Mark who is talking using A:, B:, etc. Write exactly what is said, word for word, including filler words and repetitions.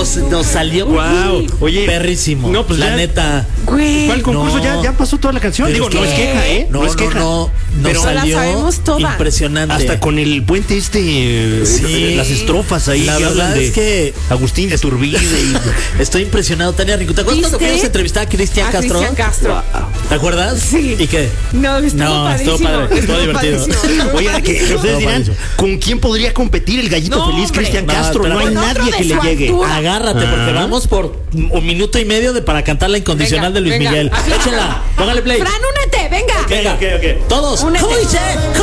A: nos, nos salió
B: Wow. Oye,
A: perrísimo.
B: no, pues
A: la
B: ya-
A: neta.
C: Güey.
B: ¿Cuál concurso?
A: No.
B: Ya, ya pasó toda la canción.
A: Pero
B: Digo,
A: es
B: no
A: que-
B: es queja, ¿eh?
A: No,
B: es
A: no,
B: queja.
A: no. Nos
B: Pero
C: la
A: salió
C: sabemos toda.
A: impresionante.
B: hasta con el puente este, eh,
A: Sí.
B: las estrofas ahí.
A: La
B: que
A: verdad
B: hablan de
A: es que-
B: Agustín de Turbide. Y...
A: Estoy impresionado, Tania Rincón. ¿Te acuerdas cuando
C: ¿Viste?
A: fuimos a entrevistar a Cristian
C: A
A: Castro?
C: Cristian Castro.
A: ¿Te acuerdas?
C: Sí.
A: ¿Y qué?
C: No, estuvo
A: No,
C: padrísimo.
A: estuvo padre, estuvo divertido.
C: padrísimo, estuvo
B: Oye, que
C: padrísimo.
B: ustedes
A: No,
B: dirán,
A: padrísimo.
B: ¿con quién podría competir el gallito
C: No,
B: feliz
C: hombre.
B: Cristian
A: No,
B: Castro?
A: pero
B: No hay
A: con
C: otro
B: nadie
C: de
B: que le
C: su
B: llegue.
C: altura.
A: Agárrate,
B: Ah.
A: porque vamos por un minuto y medio de para cantar la incondicional
C: Venga,
A: de Luis
C: venga.
A: Miguel. Échenla, póngale play.
C: Fran, únete, venga.
A: Venga,
B: Ok, ok, ok.
A: todos.
C: Únete.
A: ¿Cómo dice?